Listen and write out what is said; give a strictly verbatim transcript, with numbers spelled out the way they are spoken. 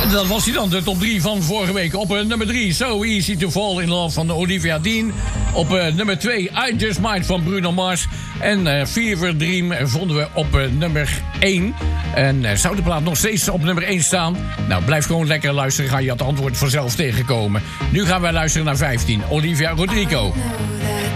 Dat was hij dan, de top drie van vorige week. Op uh, nummer drie, So Easy to Fall in Love van Olivia Dean. Op uh, nummer twee, I Just Might van Bruno Mars. En uh, Fever Dream vonden we op uh, nummer één. En uh, zou de plaat nog steeds op nummer één staan? Nou, blijf gewoon lekker luisteren. Ga je het antwoord vanzelf tegenkomen. Nu gaan wij luisteren naar vijftien. Olivia Rodrigo.